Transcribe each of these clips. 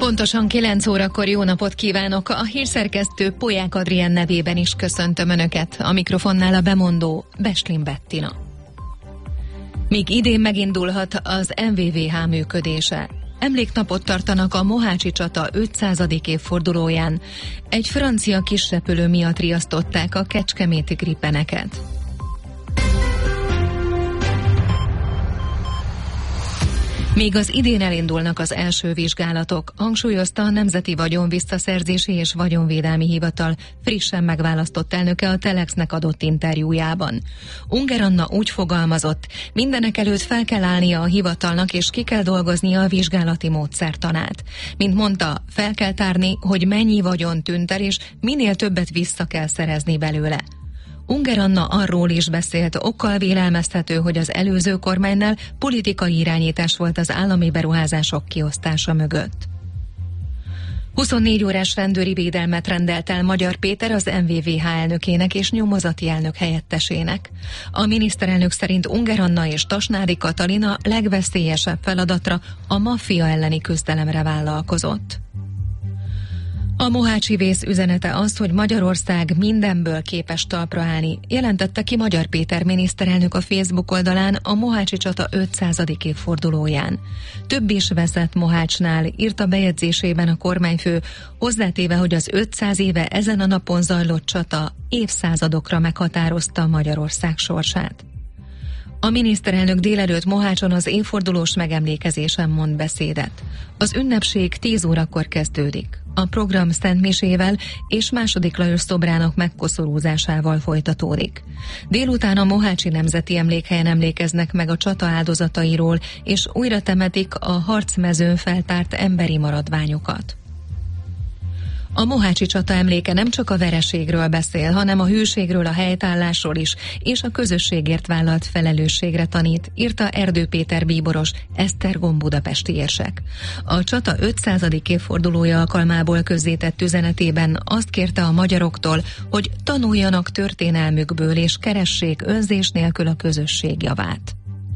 Pontosan 9 órakor jó napot kívánok! A hírszerkesztő Polyák Adrián nevében is köszöntöm Önöket. A mikrofonnál a bemondó Beslin Bettina. Míg idén megindulhat az MVVH működése, emléknapot tartanak a Mohácsi csata 500. évfordulóján. Egy francia kisrepülő miatt riasztották a kecskeméti gripeneket. Még az idén elindulnak az első vizsgálatok, hangsúlyozta a Nemzeti Vagyonvisszaszerzési és Vagyonvédelmi Hivatal frissen megválasztott elnöke a Telexnek adott interjújában. Unger Anna úgy fogalmazott, mindenek előtt fel kell állnia a hivatalnak és ki kell dolgoznia a vizsgálati módszertanát. Mint mondta, fel kell tárni, hogy mennyi vagyon tűnt el, és minél többet vissza kell szerezni belőle. Unger Anna arról is beszélt, okkal vélelmezhető, hogy az előző kormánynál politikai irányítás volt az állami beruházások kiosztása mögött. 24 órás rendőri védelmet rendelt el Magyar Péter az MVVH elnökének és nyomozati elnök helyettesének. A miniszterelnök szerint Unger Anna és Tasnádi Katalina legveszélyesebb feladatra, a maffia elleni küzdelemre vállalkozott. A mohácsi vész üzenete az, hogy Magyarország mindenből képes talpra állni, jelentette ki Magyar Péter miniszterelnök a Facebook oldalán a Mohácsi csata 500. évfordulóján. Több is veszett Mohácsnál, írta bejegyzésében a kormányfő, hozzátéve, hogy az 500 éve ezen a napon zajlott csata évszázadokra meghatározta Magyarország sorsát. A miniszterelnök délelőtt Mohácson az évfordulós megemlékezésen mond beszédet. Az ünnepség 10 órakor kezdődik. A program szentmisével és II. Lajos szobrának megkoszorúzásával folytatódik. Délután a Mohácsi Nemzeti Emlékhelyen emlékeznek meg a csata áldozatairól, és újra temetik a harcmezőn feltárt emberi maradványokat. A mohácsi csata emléke nem csak a vereségről beszél, hanem a hűségről, a helytállásról is, és a közösségért vállalt felelősségre tanít, írta Erdő Péter bíboros, Esztergom budapesti érsek. A csata 500. évfordulója alkalmából közzétett üzenetében azt kérte a magyaroktól, hogy tanuljanak történelmükből és keressék önzés nélkül a közösség javát.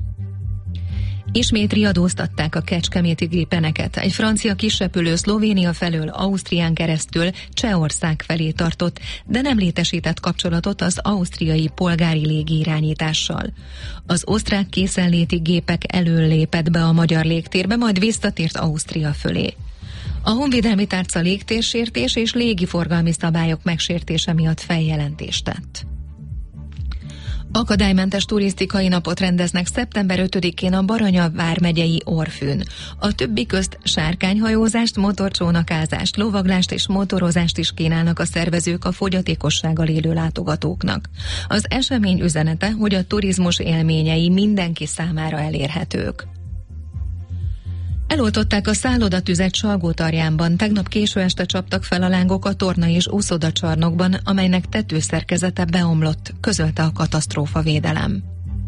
Ismét riadóztatták a kecskeméti gripeneket. Egy francia kisrepülő Szlovénia felől Ausztrián keresztül Csehország felé tartott, de nem létesített kapcsolatot az ausztriai polgári légirányítással. Az osztrák készenléti gépek elől lépett be a magyar légtérbe, majd visszatért Ausztria fölé. A honvédelmi tárca légtérsértés és légiforgalmi szabályok megsértése miatt feljelentést tett. Akadálymentes turisztikai napot rendeznek szeptember 5-én a Baranya vármegyei Orfűn. A többi közt sárkányhajózást, motorcsónakázást, lovaglást és motorozást is kínálnak a szervezők a fogyatékossággal élő látogatóknak. Az esemény üzenete, hogy a turizmus élményei mindenki számára elérhetők. Eloltották a szállodatüzet Salgótarjánban, tegnap késő este csaptak fel a lángok a torna és úszodacsarnokban, amelynek tetőszerkezete beomlott, közölte a katasztrófavédelem.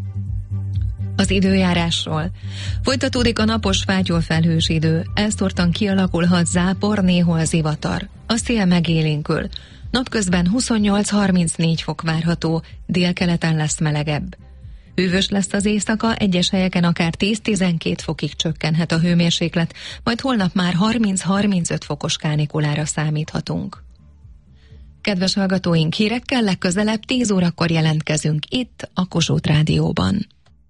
Az időjárásról. Folytatódik a napos fátyolfelhős idő, elszórtan kialakulhat zápor, néhol zivatar. A szél megélénkül. Napközben 28-34 fok várható, délkeleten lesz melegebb. Hűvös lesz az éjszaka, egyes helyeken akár 10-12 fokig csökkenhet a hőmérséklet, majd holnap már 30-35 fokos kánikulára számíthatunk. Kedves hallgatóink, hírekkel legközelebb 10 órakor jelentkezünk itt a Kossuth Rádióban.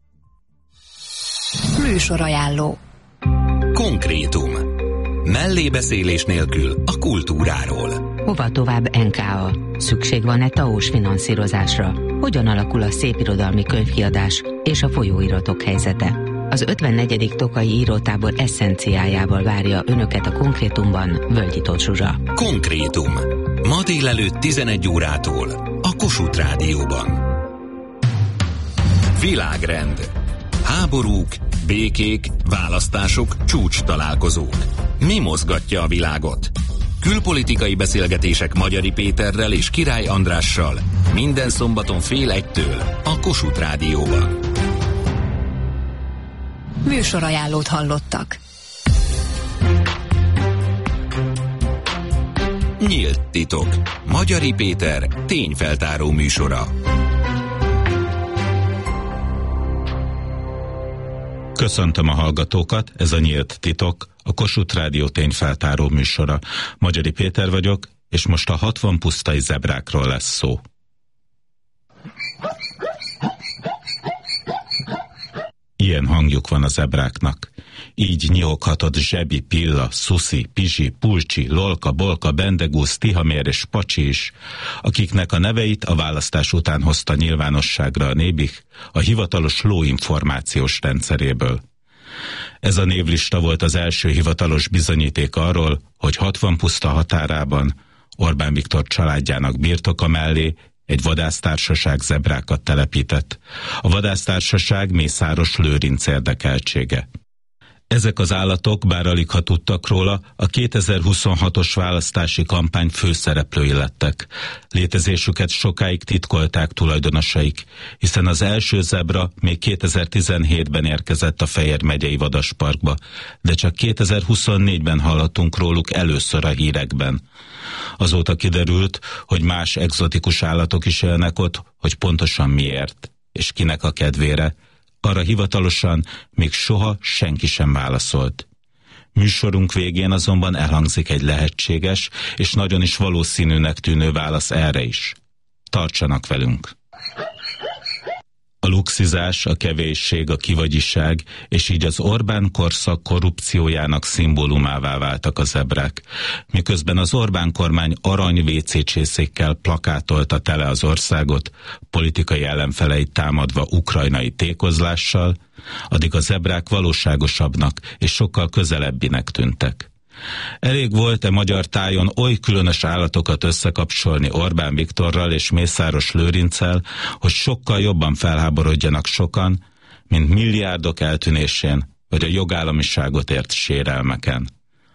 Műsorajánló. Konkrétum. Mellébeszélés nélkül a kultúráról. Hova tovább NKA? Szükség van-e TAO-s finanszírozásra? Hogyan alakul a szépirodalmi könyvkiadás és a folyóiratok helyzete? Az 54. Tokai írótábor eszenciájával várja Önöket a Konkrétumban Völgyi Tóth Zsuzsa. Konkrétum. Ma délelőtt 11 órától a Kossuth Rádióban. Világrend. Háborúk, békék, választások, csúcs találkozók. Mi mozgatja a világot? Külpolitikai beszélgetések Magyari Péterrel és Király Andrással minden szombaton 12:30 a Kossuth Rádióban. Műsorajánlót hallottak. Nyílt titok. Magyari Péter tényfeltáró műsora. Köszöntöm a hallgatókat, ez a Nyílt Titok, a Kossuth Rádió tényfeltáró műsora. Magyari Péter vagyok, és most a 60 pusztai zebrákról lesz szó. Ilyen hangjuk van a zebráknak. Így nyihoghatod Zsebi, Pilla, Szuszi, Pizsi, Pulcsi, Lolka, Bolka, Bendegusz, Tihamér és Pacsi is, akiknek a neveit a választás után hozta nyilvánosságra a Nébih a hivatalos lóinformációs rendszeréből. Ez a névlista volt az első hivatalos bizonyíték arról, hogy 60 puszta határában Orbán Viktor családjának birtoka mellé egy vadásztársaság zebrákat telepített. A vadásztársaság Mészáros Lőrinc érdekeltsége. Ezek az állatok, bár aligha tudtak róla, a 2026-os választási kampány főszereplői lettek. Létezésüket sokáig titkolták tulajdonosaik, hiszen az első zebra még 2017-ben érkezett a Fejér megyei vadasparkba, de csak 2024-ben hallottunk róluk először a hírekben. Azóta kiderült, hogy más egzotikus állatok is élnek ott, hogy pontosan miért, és kinek a kedvére. Arra hivatalosan még soha senki sem válaszolt. Műsorunk végén azonban elhangzik egy lehetséges és nagyon is valószínűnek tűnő válasz erre is. Tartsanak velünk! A luxizás, a kevésség, a kivagyiság, és így az Orbán korszak korrupciójának szimbólumává váltak a zebrák. Miközben az Orbán kormány arany WC csészékkel plakátolta tele az országot, politikai ellenfeleit támadva ukrajnai tékozlással, addig a zebrák valóságosabbnak és sokkal közelebbinek tűntek. Elég volt-e magyar tájon oly különös állatokat összekapcsolni Orbán Viktorral és Mészáros Lőrinccel, hogy sokkal jobban felháborodjanak sokan, mint milliárdok eltűnésén vagy a jogállamiságot ért sérelmeken.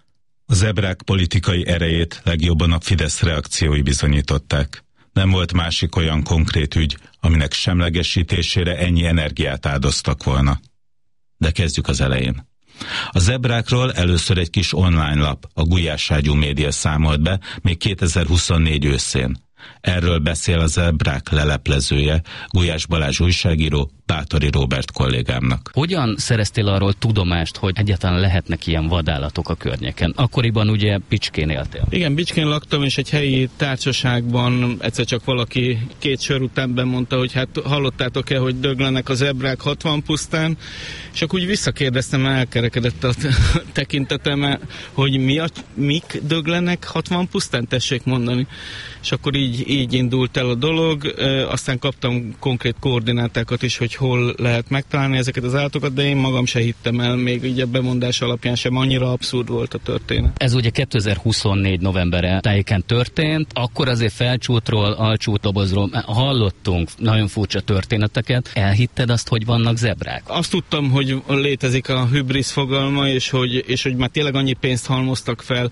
A zebrák politikai erejét legjobban a Fidesz reakciói bizonyították. Nem volt másik olyan konkrét ügy, aminek semlegesítésére ennyi energiát áldoztak volna. De kezdjük az elején. A zebrákról először egy kis online lap, a Gulyáságyú Média számolt be még 2024 őszén. Erről beszél a zebrák leleplezője, Gulyás Balázs újságíró, Báthori Róbert kollégámnak. Hogyan szereztél arról tudomást, hogy egyáltalán lehetnek ilyen vadállatok a környéken? Akkoriban ugye Bicskén éltél. Igen, Bicskén laktam, és egy helyi társaságban egyszer csak valaki 2 sör után bemondta, hogy hát hallottátok-e, hogy döglenek a zebrák 60 pusztán, és akkor úgy visszakérdeztem, elkerekedett a tekintetem, hogy mik döglenek 60 pusztán, tessék mondani. És akkor így indult el a dolog, aztán kaptam konkrét koordinátákat is, hogy hol lehet megtalálni ezeket az állatokat, de én magam se hittem el, még így a bemondás alapján sem, annyira abszurd volt a történet. Ez ugye 2024 novembere tájéken történt, akkor azért Felcsútról, Alcsútdobozról hallottunk nagyon furcsa történeteket. Elhitted azt, hogy vannak zebrák? Azt tudtam, hogy létezik a hübrisz fogalma, és hogy már tényleg annyi pénzt halmoztak fel,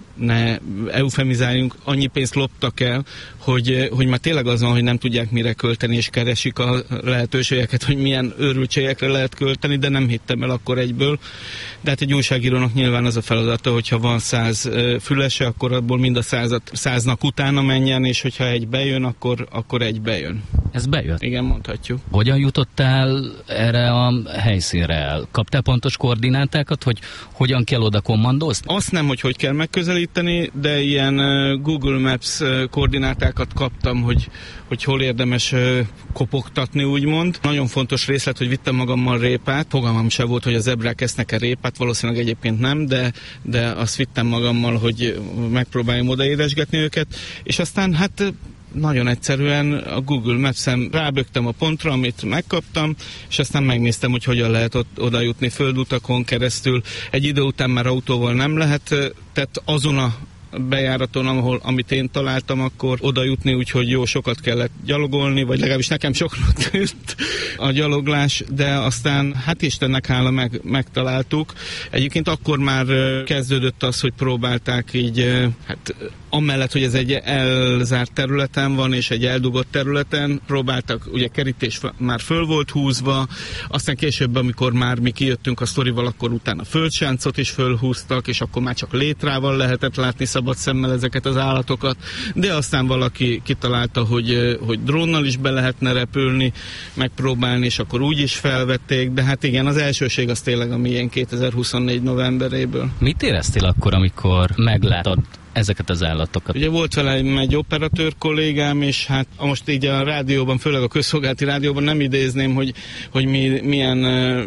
ne eufemizáljunk, annyi pénzt loptak el, hogy már tényleg az van, hogy nem tudják mire költeni, és keresik a lehetőségeket, hogy milyen őrültségekre lehet költeni, de nem hittem el akkor egyből. De hát egy újságírónak nyilván az a feladata, hogyha van 100 fülese, akkor abból mind a 100-nak utána menjen, és hogyha egy bejön, akkor egy bejön. Ez bejött? Igen, mondhatjuk. Hogyan jutottál erre a helyszínre el? Kaptál pontos koordinátákat, hogy hogyan kell oda kommandozni? Azt nem, hogy kell megközelíteni, de ilyen Google Maps koordinátákat kaptam, hogy hol érdemes kopogtatni, úgymond. Nagyon fontos részlet, hogy vittem magammal répát. Fogalmam sem volt, hogy a zebrák esznek-e répát, valószínűleg egyébként nem, de azt vittem magammal, hogy megpróbáljam odaéresgetni őket, és aztán hát nagyon egyszerűen a Google Maps-en rábögtem a pontra, amit megkaptam, és aztán megnéztem, hogy hogyan lehet oda jutni földutakon keresztül. Egy idő után már autóval nem lehet, tehát azon a bejáraton, amit én találtam, akkor oda jutni, úgyhogy jó, sokat kellett gyalogolni, vagy legalábbis nekem sokat tűnt a gyaloglás, de aztán hát Istennek hála megtaláltuk. Egyébként akkor már kezdődött az, hogy próbálták így, hát amellett, hogy ez egy elzárt területen van, és egy eldugott területen, próbáltak, ugye kerítés már föl volt húzva, aztán később, amikor már mi kijöttünk a sztorival, akkor utána földsáncot is fölhúztak, és akkor már csak létrával lehetett látni szabad szemmel ezeket az állatokat, de aztán valaki kitalálta, hogy drónnal is be lehetne repülni, megpróbálni, és akkor úgy is felvették, de hát igen, az elsőség az tényleg a milyen 2024 novemberéből. Mit éreztél akkor, amikor meglátod ezeket az állatokat? Ugye volt velem egy operatőr kollégám, és hát most így a rádióban, főleg a közszolgálati rádióban nem idézném, hogy milyen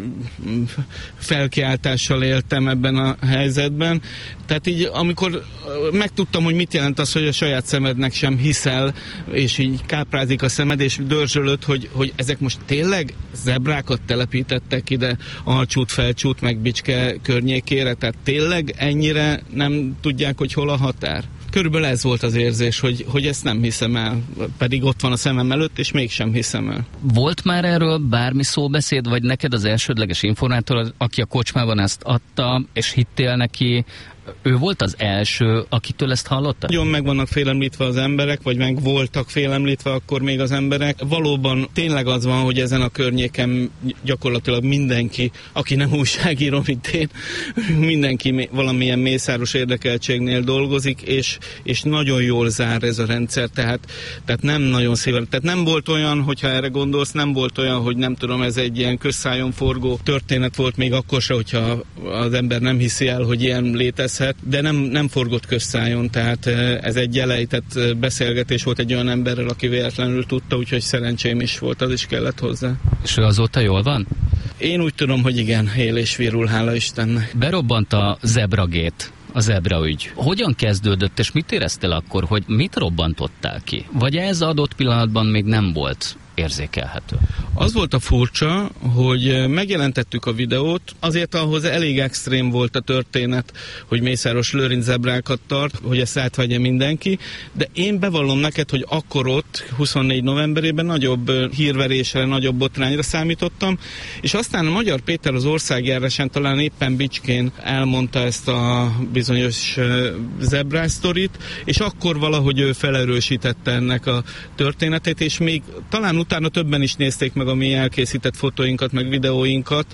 felkiáltással éltem ebben a helyzetben. Tehát így, amikor megtudtam, hogy mit jelent az, hogy a saját szemednek sem hiszel, és így káprázik a szemed, és dörzsölöd, hogy ezek most tényleg zebrákat telepítettek ide Alcsút, Felcsút, meg Bicske környékére, tehát tényleg ennyire nem tudják, hogy hol a határ? Körülbelül ez volt az érzés, hogy ezt nem hiszem el, pedig ott van a szemem előtt, és mégsem hiszem el. Volt már erről bármi szóbeszéd, vagy neked az elsődleges informátor, aki a kocsmában ezt adta, és hittél neki, ő volt az első, akitől ezt hallotta? Nagyon meg vannak félemlítve az emberek, vagy meg voltak félemlítve akkor még az emberek. Valóban tényleg az van, hogy ezen a környéken gyakorlatilag mindenki, aki nem újságíró, mint én, mindenki valamilyen mészáros érdekeltségnél dolgozik, és nagyon jól zár ez a rendszer, tehát nem nagyon szépen. Tehát nem volt olyan, hogyha erre gondolsz, nem volt olyan, hogy nem tudom, ez egy ilyen közszájon forgó történet volt még akkor se, hogyha az ember nem hiszi el, hogy ilyen létezhet, de nem forgott közszájon, tehát ez egy elejtett beszélgetés volt egy olyan emberrel, aki véletlenül tudta, úgyhogy szerencsém is volt, az is kellett hozzá. És ő azóta jól van? Én úgy tudom, hogy igen, él és virul, hála Istennek. Berobbant a zebragét, a zebraügy. Hogyan kezdődött, és mit éreztél akkor, hogy mit robbantottál ki? Vagy ez adott pillanatban még nem volt érzékelhető? Az volt a furcsa, hogy megjelentettük a videót, azért ahhoz elég extrém volt a történet, hogy Mészáros Lőrinc zebrákat tart, hogy ezt átvegye mindenki, de én bevallom neked, hogy akkor ott 24 novemberében nagyobb hírverésre, nagyobb botrányra számítottam, és aztán a Magyar Péter az országjárásán talán éppen Bicskén elmondta ezt a bizonyos zebrásztorit, és akkor valahogy ő felerősítette ennek a történetét, és még talán utána többen is nézték meg a mi elkészített fotóinkat, meg videóinkat,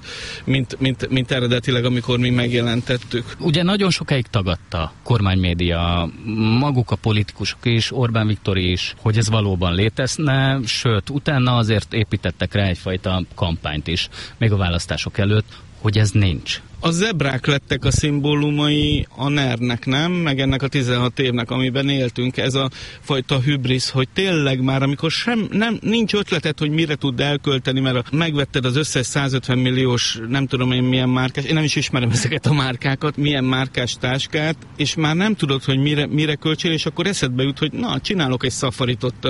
mint eredetileg, amikor mi megjelentettük. Ugye nagyon sokáig tagadta a kormánymédia, maguk a politikusok is, Orbán Viktor is, hogy ez valóban létezne, sőt, utána azért építettek rá egyfajta kampányt is, még a választások előtt, hogy ez nincs. A zebrák lettek a szimbólumai a NER-nek, nem? Meg ennek a 16 évnek, amiben éltünk, ez a fajta hübrisz, hogy tényleg már, amikor nincs ötleted, hogy mire tud elkölteni, mert megvetted az összes 150 milliós, nem tudom én milyen márkás, én nem is ismerem ezeket a márkákat, milyen márkás táskát, és már nem tudod, hogy mire költsél, és akkor eszedbe jut, hogy na, csinálok egy szafarit ott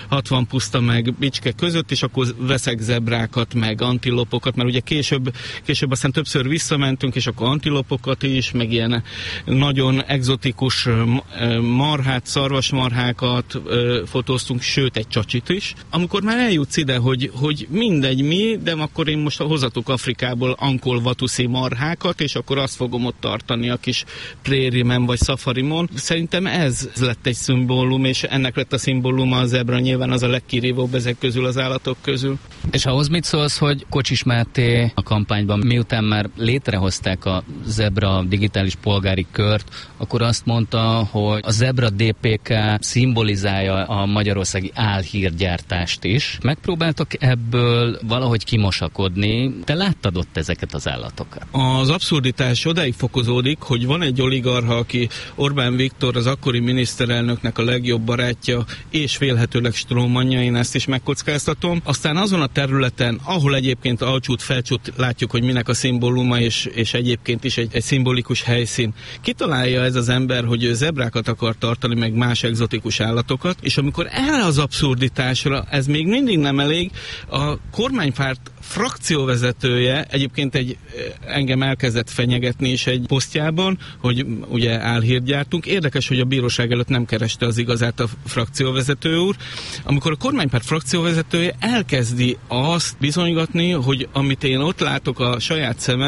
60 puszta meg Bicske között, és akkor veszek zebrákat, meg antilopokat, mert ugye később aztán többször visszament, és akkor antilopokat is, meg ilyen nagyon egzotikus marhát, szarvasmarhákat fotóztunk, sőt egy csacsit is. Amikor már eljutsz ide, hogy mindegy mi, de akkor én most hozatok Afrikából Angkor-Watuszi marhákat, és akkor azt fogom ott tartani a kis prérimon vagy szafarimon. Szerintem ez lett egy szimbólum, és ennek lett a szimbóluma a zebra, nyilván az a legkirívóbb ezek közül, az állatok közül. És ahhoz mit szólsz, hogy Kocsis Máté a kampányban, miután már létrehozták a Zebra digitális polgári kört, akkor azt mondta, hogy a Zebra DPK szimbolizálja a magyarországi álhírgyártást is. Megpróbáltak ebből valahogy kimosakodni. Te láttad ott ezeket az állatokat? Az abszurditás odáig fokozódik, hogy van egy oligarcha, aki Orbán Viktor, az akkori miniszterelnöknek a legjobb barátja, és vélhetőleg strómanja, én ezt is megkockáztatom. Aztán azon a területen, ahol egyébként Alcsút, Felcsút látjuk, hogy minek a szimbóluma, és egyébként is egy szimbolikus helyszín. Kitalálja ez az ember, hogy ő zebrákat akar tartani, meg más egzotikus állatokat, és amikor erre az abszurditásra, ez még mindig nem elég, a kormánypárt frakcióvezetője egyébként engem elkezdett fenyegetni is egy posztjában, hogy ugye álhírgyártunk. Érdekes, hogy a bíróság előtt nem kereste az igazát a frakcióvezető úr. Amikor a kormánypárt frakcióvezetője elkezdi azt bizonygatni, hogy amit én ott látok a saját szememmel, az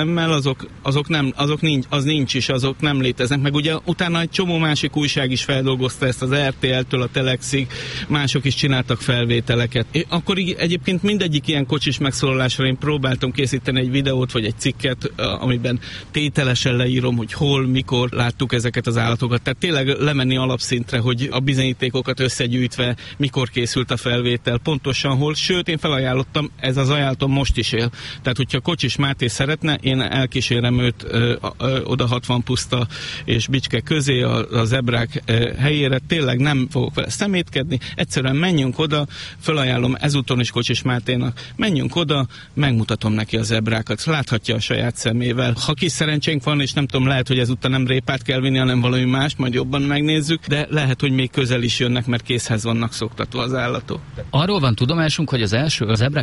az nincs is, azok nem léteznek. Meg ugye utána egy csomó másik újság is feldolgozta ezt, az RTL-től a Telexig, mások is csináltak felvételeket. És akkor egyébként mindegyik ilyen kocsis megszólalásra én próbáltam készíteni egy videót, vagy egy cikket, amiben tételesen leírom, hogy hol, mikor láttuk ezeket az állatokat. Tehát tényleg lemenni alapszintre, hogy a bizonyítékokat összegyűjtve, mikor készült a felvétel, pontosan hol. Sőt, én felajánlottam, ez az ajánlatom most is él. Tehát, hogyha Kocsis Máté szeretne, én elkísérem őt oda 60 puszta és Bicske közé a zebrák helyére. Tényleg nem fogok vele szemétkedni. Egyszerűen menjünk oda, felajánlom ezúton is Kocsis Máténak, menjünk oda, megmutatom neki a zebrákat. Láthatja a saját szemével. Ha kis szerencsénk van, és nem tudom, lehet, hogy ezúttal nem répát kell vinni, hanem valami más, majd jobban megnézzük, de lehet, hogy még közel is jönnek, mert készhez vannak szoktatva az állatok. Arról van tudomásunk, hogy az zebrák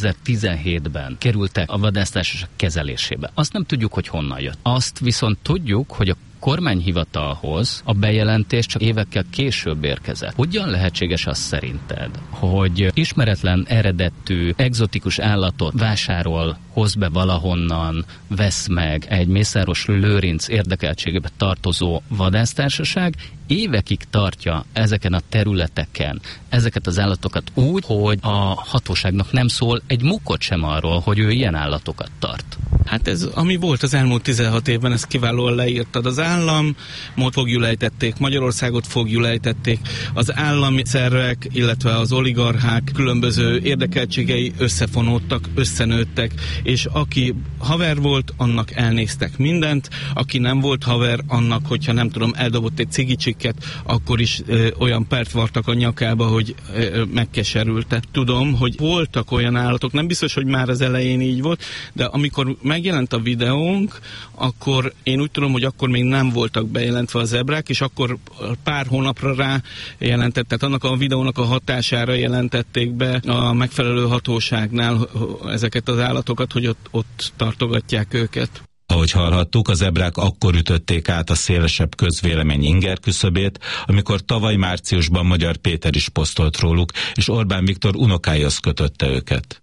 2017-ben kerültek a vadásztársaság kezelésébe. Azt nem tudjuk, hogy honnan jött. Azt viszont tudjuk, hogy a kormányhivatalhoz a bejelentés csak évekkel később érkezett. Hogyan lehetséges az szerinted, hogy ismeretlen eredetű, egzotikus állatot vásárol, hoz be valahonnan, vesz meg egy Mészáros Lőrinc érdekeltségébe tartozó vadásztársaság, évekig tartja ezeken a területeken ezeket az állatokat úgy, hogy a hatóságnak nem szól egy mukkot sem arról, hogy ő ilyen állatokat tart? Hát ez, ami volt az elmúlt 16 évben, ezt kiválóan leírtad. Az államot fogjulejtették, Magyarországot fogjulejtették, az állami szervek, illetve az oligarchák különböző érdekeltségei összefonódtak, összenőttek, és aki haver volt, annak elnéztek mindent, aki nem volt haver, annak, hogyha nem tudom, eldobott egy cigicsikket, akkor is olyan pert vartak a nyakába, hogy megkeserülte. Tudom, hogy voltak olyan állatok, nem biztos, hogy már az elején így volt, de amikor megjelent a videónk, akkor én úgy tudom, hogy akkor még nem voltak bejelentve a zebrák, és akkor pár hónapra rá jelentett, tehát annak a videónak a hatására jelentették be a megfelelő hatóságnál ezeket az állatokat, hogy ott tartogatják őket. Ahogy hallhattuk, a zebrák akkor ütötték át a szélesebb közvélemény inger küszöbét, amikor tavaly márciusban Magyar Péter is posztolt róluk, és Orbán Viktor unokáihoz kötötte őket.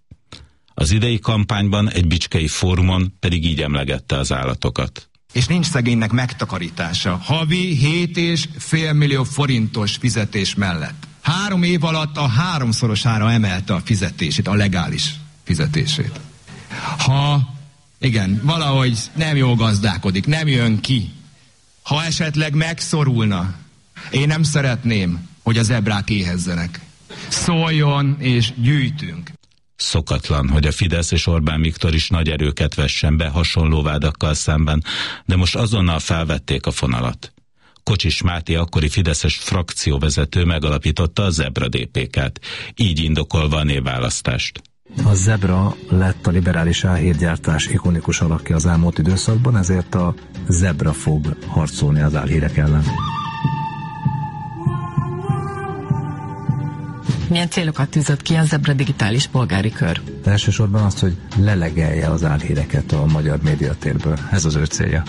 Az idei kampányban egy bicskei fórumon pedig így emlegette az állatokat. És nincs szegénynek megtakarítása. Havi 7,5 millió forintos fizetés mellett. 3 év alatt a 3-szorosára emelte a fizetését, a legális fizetését. Igen, valahogy nem jól gazdálkodik, nem jön ki. Ha esetleg megszorulna, én nem szeretném, hogy a zebrák éhezzenek. Szóljon és gyűjtünk. Szokatlan, hogy a Fidesz és Orbán Viktor is nagy erőket vessen be hasonló vádakkal szemben, de most azonnal felvették a fonalat. Kocsis Máté akkori fideszes frakcióvezető megalapította a Zebra DPK-t, így indokolva a névválasztást. A Zebra lett a liberális álhírgyártás ikonikus alakja az elmúlt időszakban, ezért a Zebra fog harcolni az álhírek ellen. Milyen célokat tűzött ki a Zebra digitális polgári kör? Elsősorban azt, hogy lelegelje az álhíreket a magyar médiatérből. Ez az ő célja.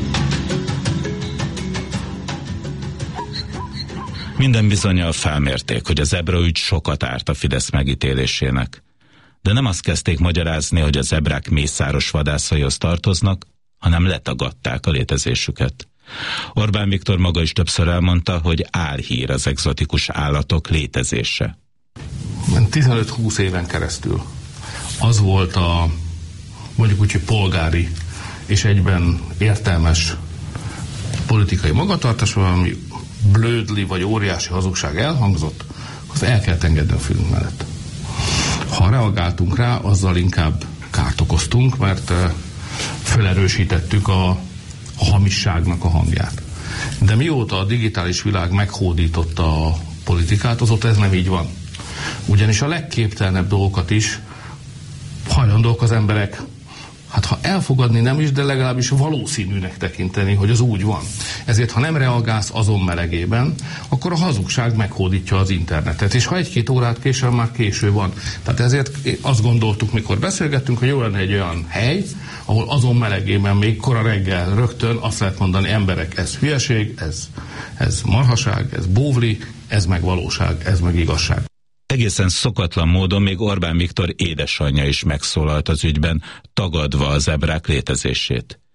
Minden bizonnyal felmérték, hogy a Zebra ügy sokat árt a Fidesz megítélésének. De nem azt kezdték magyarázni, hogy a zebrák mészáros vadászaihoz tartoznak, hanem letagadták a létezésüket. Orbán Viktor maga is többször elmondta, hogy álhír az egzotikus állatok létezése. 15-20 éven keresztül az volt a mondjuk úgy, hogy polgári és egyben értelmes politikai magatartás, ami blödli vagy óriási hazugság elhangzott, azt el kell engedni a fülünk mellett. Ha reagáltunk rá, azzal inkább kárt okoztunk, mert felerősítettük a hamisságnak a hangját. De mióta a digitális világ meghódította a politikát, azóta ez nem így van. Ugyanis a legképtelenebb dolgokat is hajlandók az emberek, hát ha elfogadni nem is, de legalábbis valószínűnek tekinteni, hogy az úgy van. Ezért, ha nem reagálsz azon melegében, akkor a hazugság meghódítja az internetet. És ha 1-2 órát később, már késő van. Tehát ezért azt gondoltuk, mikor beszélgettünk, hogy jó lenne egy olyan hely, ahol azon melegében még kora reggel rögtön azt lehet mondani, emberek, ez hülyeség, ez marhaság, ez bóvli, ez meg valóság, ez meg igazság. Egészen szokatlan módon még Orbán Viktor édesanyja is megszólalt az ügyben, tagadva a zebrák létezését.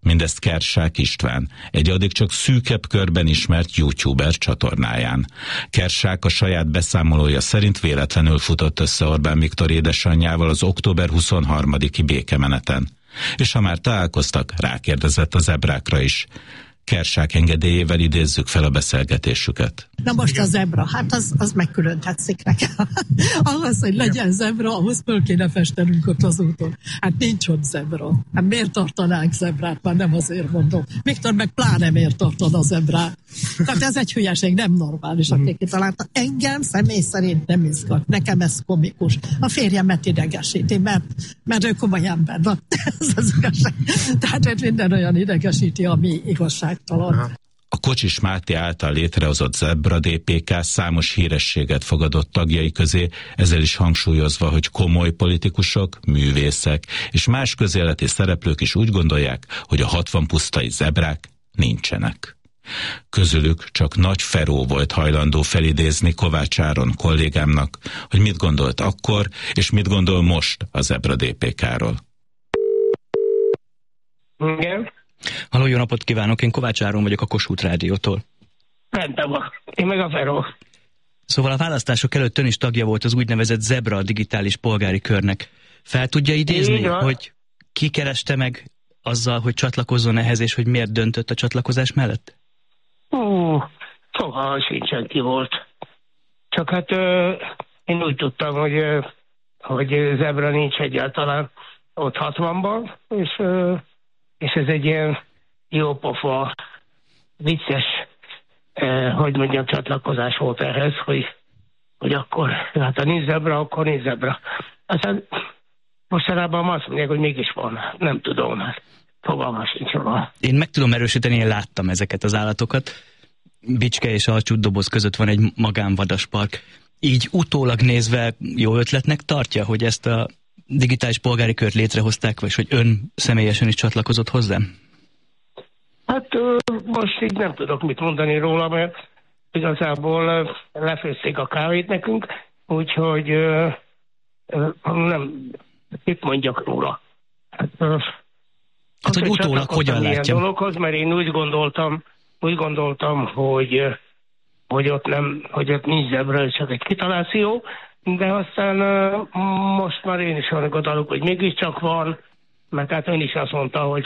Mindezt Kersák István, egy addig csak szűkebb körben ismert youtuber csatornáján. Kersák a saját beszámolója szerint véletlenül futott össze Orbán Viktor édesanyjával az október 23-i békemeneten. És ha már találkoztak, rákérdezett a zebrákra is. Kersák engedélyével idézzük fel a beszélgetésüket. Na most a zebra, hát az megkülön tetszik nekem. Ahhoz, hogy legyen zebra, ahhoz föl kéne festenünk ott az úton. Hát nincs ott zebra. Hát miért tartanánk zebrát? Már nem azért mondom. Viktor meg pláne miért tartana a zebrát. Tehát ez egy hülyeség, nem normális, aki kitalálta. Engem személy szerint nem izgat. Nekem ez komikus. A férjemet idegesíti, mert ő komoly ember. Na, ez az igazság. Tehát minden olyan idegesíti, ami igazságtalan. Aha. A Kocsis Máté által létrehozott Zebra DPK számos hírességet fogadott tagjai közé, ezzel is hangsúlyozva, hogy komoly politikusok, művészek és más közéleti szereplők is úgy gondolják, hogy a 60 pusztai zebrák nincsenek. Közülük csak Nagy Feró volt hajlandó felidézni Kovács Áron kollégámnak, hogy mit gondolt akkor, és mit gondol most a Zebra DPK-ról. Igen. Halló, jó napot kívánok, én Kovács Áron vagyok a Kossuth Rádiótól. Rendben van, én meg a Feró. Szóval a választások előtt ön is tagja volt az úgynevezett Zebra digitális polgári körnek. Fel tudja idézni, hogy ki kereste meg azzal, hogy csatlakozzon ehhez, és hogy miért döntött a csatlakozás mellett? Fogalmam sincsen, ki volt. Csak hát én úgy tudtam, hogy Zebra nincs egyáltalán ott 60-ban, és ez egy ilyen jópofa, vicces, hogy mondjam, csatlakozás volt ehhez, hogy akkor, hát ha nincs Zebra, akkor nincs Zebra. Aztán mostanában azt mondják, hogy mégis van. Nem tudom, hát fogalmam sincs róla. Én meg tudom erősíteni, én láttam ezeket az állatokat. Bicske és Alcsútdoboz között van egy magánvadaspark. Így utólag nézve jó ötletnek tartja, hogy ezt a digitális polgári kört létrehozták, vagy hogy ön személyesen is csatlakozott hozzám? Hát most így nem tudok mit mondani róla, mert igazából lefőzték a kávét nekünk, úgyhogy nem, mit mondjak róla. Hát hogy utólag hogyan látja? Dologhoz, mert én úgy gondoltam, hogy ott nincs Zebra, csak egy kitaláció, de aztán most már én is annak adalok, hogy mégiscsak van, mert hát ön is azt mondta, hogy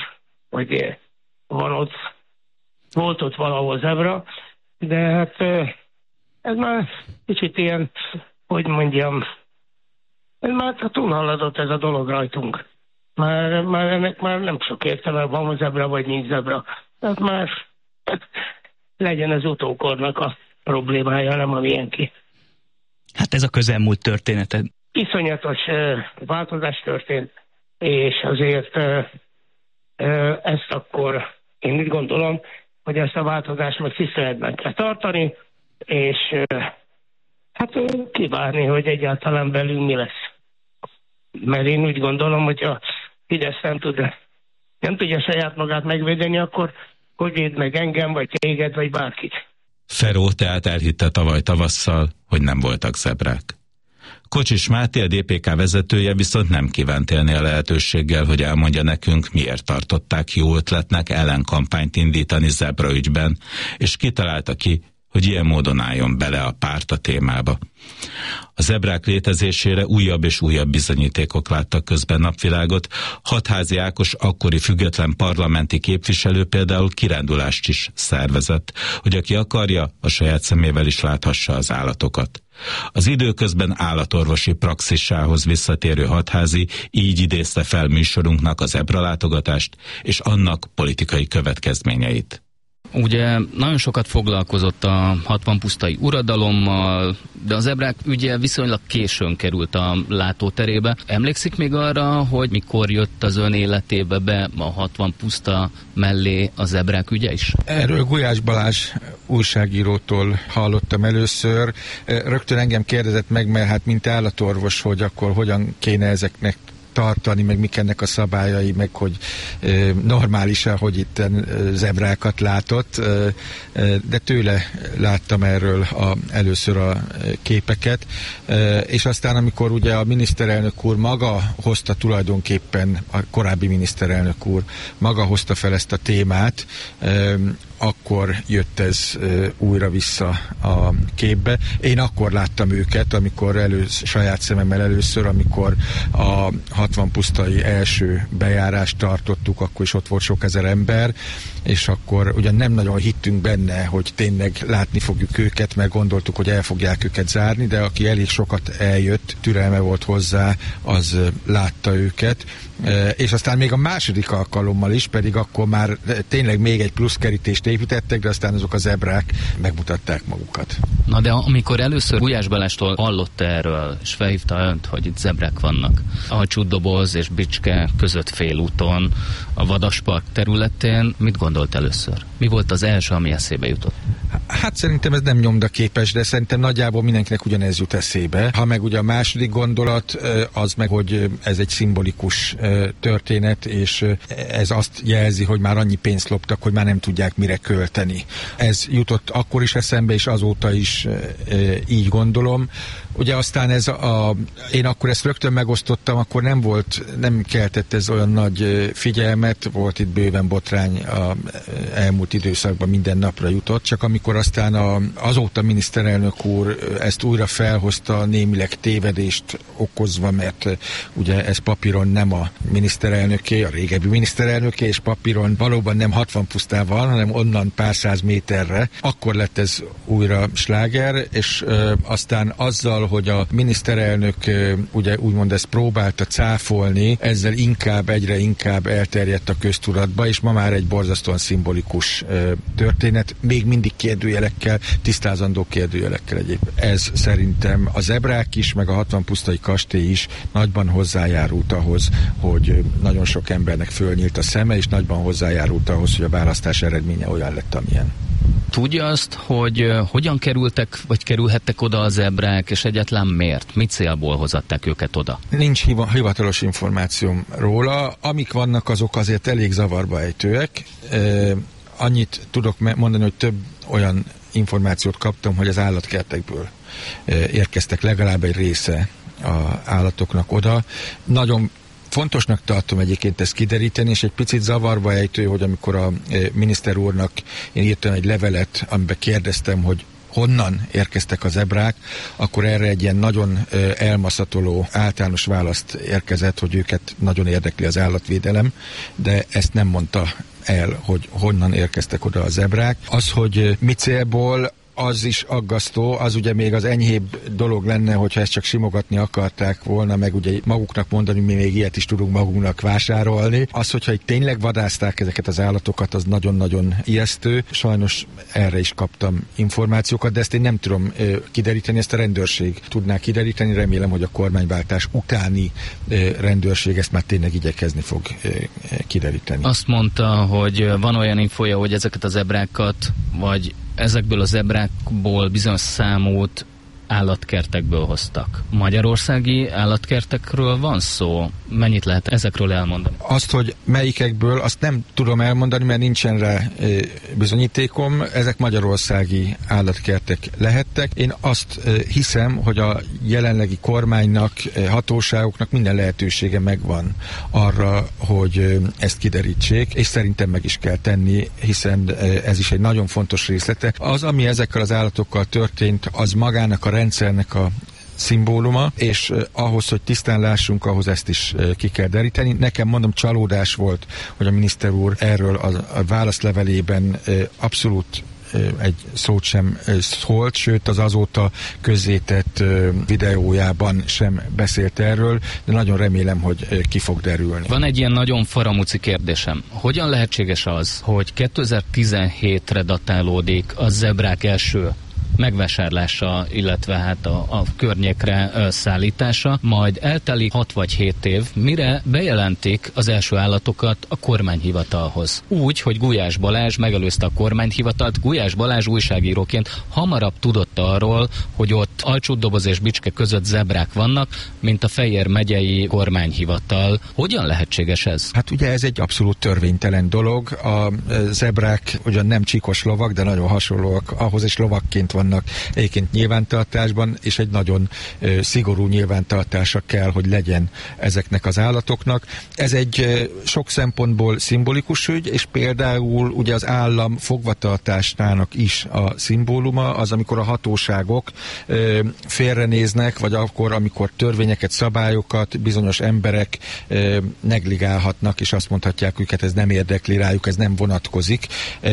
volt ott valahol Zebra, de hát ez már kicsit ilyen, hogy mondjam, ez már túlhaladott ez a dolog rajtunk. Már ennek már nem sok értelme, van Zebra vagy nincs Zebra. Tehát már legyen az utókornak a problémája, nem a miénki. Hát ez a közelmúlt története. Iszonyatos változás történt, és azért ezt akkor én úgy gondolom, hogy ezt a változást meg tiszteletben kell tartani, és hát kívánni, hogy egyáltalán belül mi lesz. Mert én úgy gondolom, hogy a Fidesz nem tudja saját magát megvédeni, akkor hogy véd meg engem, vagy téged, vagy bárkit. Feró tehát elhitte tavaly tavasszal, hogy nem voltak zebrák. Kocsis Máté, a DPK vezetője viszont nem kívánt élni a lehetőséggel, hogy elmondja nekünk, miért tartották jó ötletnek ellenkampányt indítani zebra ügyben, és kitalálta ki, hogy ilyen módon álljon bele a párt a témába. A zebrák létezésére újabb és újabb bizonyítékok láttak közben napvilágot. Hatházi Ákos akkori független parlamenti képviselő például kirándulást is szervezett, hogy aki akarja, a saját szemével is láthassa az állatokat. Az időközben állatorvosi praxisához visszatérő Hatházi így idézte fel műsorunknak a zebralátogatást és annak politikai következményeit. Ugye nagyon sokat foglalkozott a 60 pusztai uradalommal, de a zebrák ügye viszonylag későn került a látóterébe. Emlékszik még arra, hogy mikor jött az ön életébe be a 60 puszta mellé a zebrák ügye is? Erről Gulyás Balázs újságírótól hallottam először. Rögtön engem kérdezett meg, mert hát mint állatorvos, hogy akkor hogyan kéne ezeknek tartani, meg mik ennek a szabályai, meg hogy normális-e, hogy itt zebrákat látott, de tőle láttam erről először a képeket, és aztán amikor ugye a miniszterelnök úr maga hozta tulajdonképpen, a korábbi miniszterelnök úr maga hozta fel ezt a témát, akkor jött ez újra vissza a képbe. Én akkor láttam őket, amikor saját szememmel először, amikor a 60 pusztai első bejárást tartottuk, akkor is ott volt sok ezer ember, és akkor ugyan nem nagyon hittünk benne, hogy tényleg látni fogjuk őket, mert gondoltuk, hogy el fogják őket zárni, de aki elég sokat eljött, türelme volt hozzá, az látta őket. És aztán még a második alkalommal is, pedig akkor már tényleg még egy plusz kerítést építettek, de aztán azok a zebrák megmutatták magukat. Na de amikor először Gulyás Balástól hallotta erről, és felhívta önt, hogy itt zebrák vannak, a Csúddoboz és Bicske között félúton, a Vadaspark területén, mit gondolt először? Mi volt az első, ami eszébe jutott? Hát szerintem ez nem nyomdaképes, de szerintem nagyjából mindenkinek ugyanez jut eszébe. Ha meg ugye a második gondolat, az meg, hogy ez egy szimbolikus történet, és ez azt jelzi, hogy már annyi pénzt loptak, hogy már nem tudják mire költeni. Ez jutott akkor is eszembe, és azóta is így gondolom. Ugye aztán én akkor ezt rögtön megosztottam, akkor nem keltett ez olyan nagy figyelmet, volt itt bőven botrány a elmúlt időszakban, minden napra jutott, csak amikor aztán azóta miniszterelnök úr ezt újra felhozta, némileg tévedést okozva, mert ugye ez papíron nem a miniszterelnöké, a régebbi miniszterelnöké, és papíron valóban nem 60 pusztával, hanem onnan pár száz méterre, akkor lett ez újra sláger, és aztán azzal, hogy a miniszterelnök ugye úgymond ezt próbálta cáfolni, ezzel egyre inkább elterjedt a köztudatba, és ma már egy borzasztóan szimbolikus történet, még mindig kérdőjelekkel, tisztázandó kérdőjelekkel egyébként. Ez szerintem a zebrák is, meg a 60 pusztai kastély is nagyban hozzájárult ahhoz, hogy nagyon sok embernek fölnyílt a szeme, és nagyban hozzájárult ahhoz, hogy a választás eredménye olyan lett, amilyen. Tudja azt, hogy hogyan kerültek, vagy kerülhettek oda a zebrák, és egyáltalán miért? Mit célból hozatták őket oda? Nincs hivatalos információm róla. Amik vannak, azok azért elég zavarba ejtőek. Annyit tudok mondani, hogy több olyan információt kaptam, hogy az állatkertekből érkeztek legalább egy része az állatoknak oda. Nagyon fontosnak tartom egyébként ezt kideríteni, és egy picit zavarba ejtő, hogy amikor a miniszter úrnak én írtam egy levelet, amiben kérdeztem, hogy honnan érkeztek a zebrák, akkor erre egy ilyen nagyon elmaszatoló általános választ érkezett, hogy őket nagyon érdekli az állatvédelem, de ezt nem mondta el, hogy honnan érkeztek oda a zebrák. Az, hogy mi célból, az is aggasztó, az ugye még az enyhébb dolog lenne, hogyha ezt csak simogatni akarták volna, meg ugye maguknak mondani, mi még ilyet is tudunk magunknak vásárolni. Az, hogyha itt tényleg vadázták ezeket az állatokat, az nagyon-nagyon ijesztő. Sajnos erre is kaptam információkat, de ezt én nem tudom kideríteni, ezt a rendőrség tudná kideríteni. Remélem, hogy a kormányváltás utáni rendőrség ezt már tényleg igyekezni fog kideríteni. Azt mondta, hogy van olyan infója, hogy ezeket az zebrákat, vagy ezekből a zebrákból bizonyos számút állatkertekből hoztak. Magyarországi állatkertekről van szó? Mennyit lehet ezekről elmondani? Azt, hogy melyikekből, azt nem tudom elmondani, mert nincsen rá bizonyítékom. Ezek magyarországi állatkertek lehettek. Én azt hiszem, hogy a jelenlegi kormánynak, hatóságoknak minden lehetősége megvan arra, hogy ezt kiderítsék, és szerintem meg is kell tenni, hiszen ez is egy nagyon fontos részlete. Az, ami ezekkel az állatokkal történt, az magának a rendszernek a szimbóluma, és ahhoz, hogy tisztán lássunk, ahhoz ezt is ki kell deríteni. Nekem mondom, csalódás volt, hogy a miniszter úr erről a válaszlevelében abszolút egy szót sem szólt, sőt az azóta közzétett videójában sem beszélt erről, de nagyon remélem, hogy ki fog derülni. Van egy ilyen nagyon faramuci kérdésem. Hogyan lehetséges az, hogy 2017-re datálódik a zebrák első megvásárlása, illetve hát a környékre szállítása, majd eltelik 6 vagy 7 év, mire bejelentik az első állatokat a kormányhivatalhoz. Úgy, hogy Gulyás Balázs megelőzte a kormányhivatalt. Gulyás Balázs újságíróként hamarabb tudott arról, hogy ott Alcsútdoboz és Bicske között zebrák vannak, mint a Fejér megyei kormányhivatal. Hogyan lehetséges ez? Hát ugye ez egy abszolút törvénytelen dolog. A zebrák ugyan nem csíkos lovak, de nagyon hasonlóak ahhoz, és lovakként vannak egyébként nyilvántartásban, és egy nagyon szigorú nyilvántartása kell, hogy legyen ezeknek az állatoknak. Ez egy sok szempontból szimbolikus ügy, és például ugye az állam fogvatartásnának is a szimbóluma az, amikor a hatóságok félrenéznek, vagy akkor, amikor törvényeket, szabályokat bizonyos emberek negligálhatnak, és azt mondhatják őket, ez nem érdekli rájuk, ez nem vonatkozik.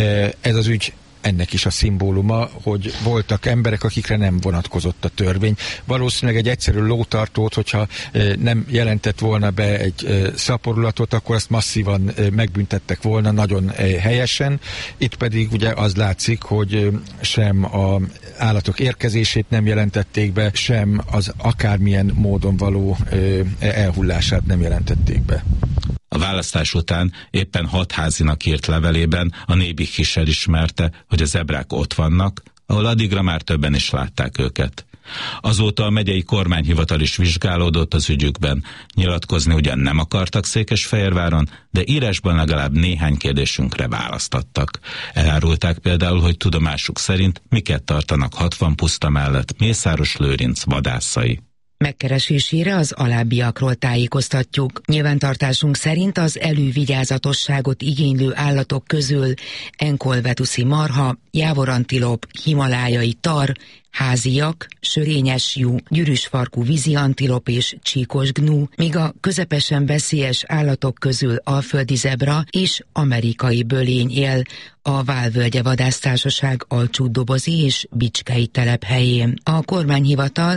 Ez az ügy ennek is a szimbóluma, hogy voltak emberek, akikre nem vonatkozott a törvény. Valószínűleg egy egyszerű lótartót, hogyha nem jelentett volna be egy szaporulatot, akkor azt masszívan megbüntettek volna nagyon helyesen. Itt pedig ugye az látszik, hogy sem az állatok érkezését nem jelentették be, sem az akármilyen módon való elhullását nem jelentették be. A választás után éppen Hatházinak írt levelében a Nébik is elismerte, hogy a zebrák ott vannak, ahol addigra már többen is látták őket. Azóta a megyei kormányhivatal is vizsgálódott az ügyükben. Nyilatkozni ugyan nem akartak Székesfehérváron, de írásban legalább néhány kérdésünkre választattak. Elárulták például, hogy tudomásuk szerint miket tartanak 60 puszta mellett Mészáros Lőrinc vadászai. Megkeresésére az alábbiakról tájékoztatjuk. Nyilvántartásunk szerint az elővigyázatosságot igénylő állatok közül enkolvetuszi marha, jávorantilop, himalájai tar, háziak, sörényes jú, gyűrűsfarkú vízi antilop és csíkos gnú, míg a közepesen veszélyes állatok közül alföldi zebra és amerikai bölény él a Válvölgye Vadásztársaság Alcsútdobozi és Bicskei telephelyén. A kormányhivatal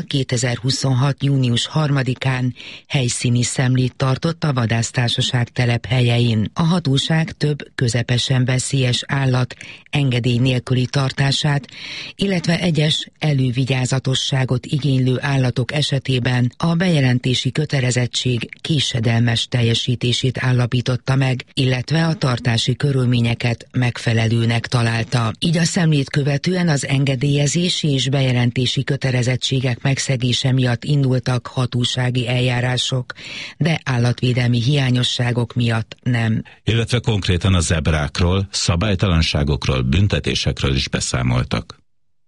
2026. június 3-án helyszíni szemlét tartott a vadásztársaság telephelyein. A hatóság több közepesen veszélyes állat engedély nélküli tartását, illetve egyes elővigyázatosságot igénylő állatok esetében a bejelentési kötelezettség késedelmes teljesítését állapította meg, illetve a tartási körülményeket megfelelőnek találta. Így a szemlét követően az engedélyezési és bejelentési kötelezettségek megszegése miatt indultak hatósági eljárások, de állatvédelmi hiányosságok miatt nem. Illetve konkrétan a zebrákról, szabálytalanságokról, büntetésekről is beszámoltak.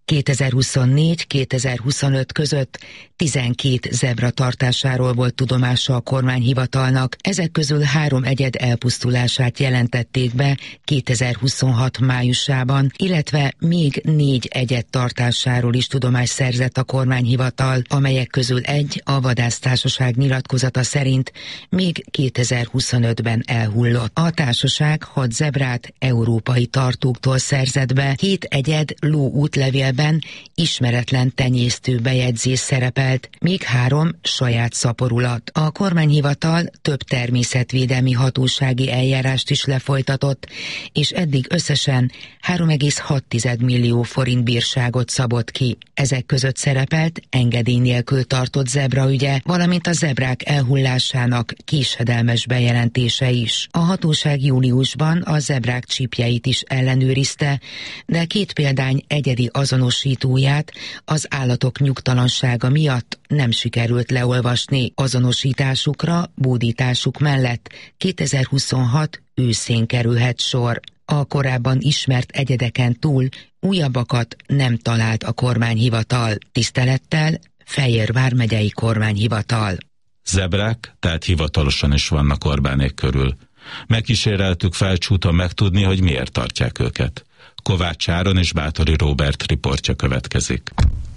2024-2025 között 12 zebra tartásáról volt tudomása a kormányhivatalnak, ezek közül 3 egyed elpusztulását jelentették be 2026 májusában, illetve még 4 egyed tartásáról is tudomást szerzett a kormányhivatal, amelyek közül egy a vadásztársaság nyilatkozata szerint még 2025-ben elhullott. A társaság 6 zebrát európai tartóktól szerzett be, 7 egyed ló útlevélben ismeretlen tenyésztő bejegyzés szerepelt, még 3 saját szaporulat. A kormányhivatal több természetvédelmi hatósági eljárást is lefolytatott, és eddig összesen 3,6 millió forint bírságot szabott ki. Ezek között szerepelt engedély nélkül tartott zebraügye, valamint a zebrák elhullásának késedelmes bejelentése is. A hatóság júliusban a zebrák csípjeit is ellenőrizte, de 2 példány egyedi azonosítóját az állatok nyugtalansága miatt nem sikerült leolvasni. Azonosításukra, bódításuk mellett 2026 őszén kerülhet sor. A korábban ismert egyedeken túl újabbakat nem talált a kormányhivatal. Tisztelettel, Fejér vármegyei kormányhivatal. Zebrák, tehát hivatalosan is vannak Orbánék körül. Megkíséreltük Felcsúton megtudni, hogy miért tartják őket. Kovács Áron és Bátori Róbert riportja következik.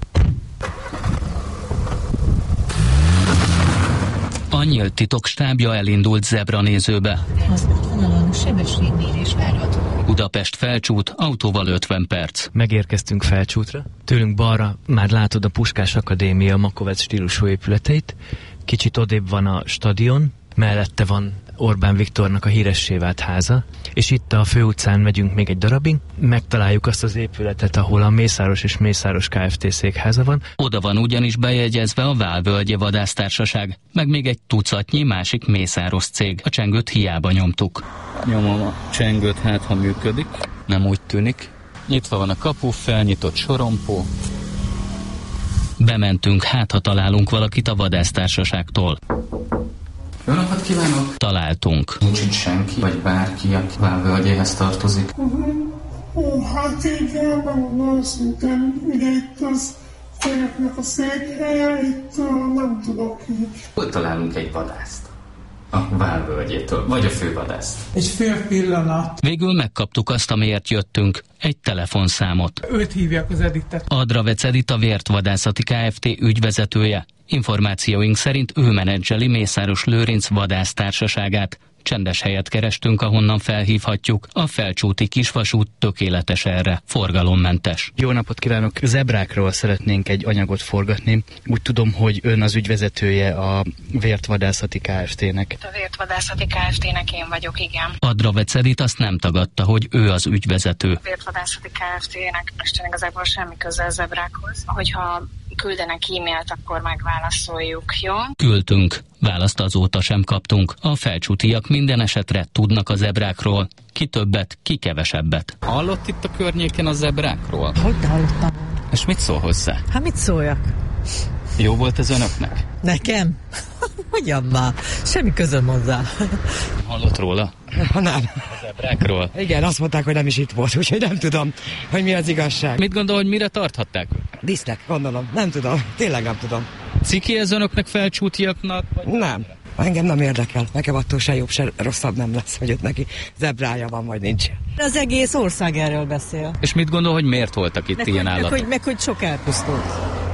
A nyílt titokstábja elindult zebranézőbe. Sebességmérés várható. Budapest Felcsút, autóval 50 perc. Megérkeztünk Felcsútra. Tőlünk balra már látod a Puskás Akadémia Makovec stílusú épületeit. Kicsit odébb van a stadion, mellette van Orbán Viktornak a híressé vált háza, és itt a főutcán megyünk még egy darabig, megtaláljuk azt az épületet, ahol a Mészáros és Mészáros Kft. Székháza van. Oda van ugyanis bejegyezve a Válvölgyi Vadásztársaság, meg még egy tucatnyi másik Mészáros cég. A csengőt hiába nyomtuk. Nyomom a csengőt, hát ha működik. Nem úgy tűnik. Nyitva van a kapu, felnyitott sorompó. Bementünk, hát ha találunk valakit a vadásztársaságtól. Jó napot kívánok! Találtunk. Nincs itt senki, vagy bárki, aki Válvölgyéhez tartozik? Hát igen, megmondom szintén, ugye itt az cégeknek a székhelye, itt nem tudok így. Hol találunk egy vadászt? A Válvölgyétől, vagy a fővadászt? Egy fél pillanat. Végül megkaptuk azt, amiért jöttünk, egy telefonszámot. Őt hívják az Editet. Adravec Edit, a Vért Vadászati Kft. Ügyvezetője. Információink szerint ő menedzseli Mészáros Lőrinc vadásztársaságát. Csendes helyet kerestünk, ahonnan felhívhatjuk. A Felcsúti kisvasút tökéletes erre, forgalommentes. Jó napot kívánok! Zebrákról szeretnénk egy anyagot forgatni. Úgy tudom, hogy ön az ügyvezetője a Vért Vadászati Kft.-nek. A Vért Vadászati Kft.-nek én vagyok, igen. Adravec Edit azt nem tagadta, hogy ő az ügyvezető. A Vért Vadászati Kft.-nek most igazából semmi köze a zebrákhoz. Hogyha küldenek e-mailt, akkor megválaszoljuk, jó? Küldtünk. Választ azóta sem kaptunk. A felcsútiak minden esetre tudnak a zebrákról. Ki többet, ki kevesebbet. Hallott itt a környéken a zebrákról? Hogy hallottam? És mit szól hozzá? Hát mit szóljak? Jó volt ez önöknek? Nekem? Hogyan már? Semmi közöm hozzá. Hallott róla? Nem. A zebrákról? Igen, azt mondták, hogy nem is itt volt, úgyhogy nem tudom, hogy mi az igazság. Mit gondol, hogy mire tarthatták? Disznek, gondolom. Nem tudom. Tényleg nem tudom. Ciki ez önöknek felcsútiaknak? Vagy nem. Engem nem érdekel. Nekem attól se jobb, se rosszabb nem lesz, hogy ott neki zebrája van, vagy nincs. Az egész ország erről beszél. És mit gondol, hogy miért voltak itt ilyen állatok? Meg hogy sok elpusztult.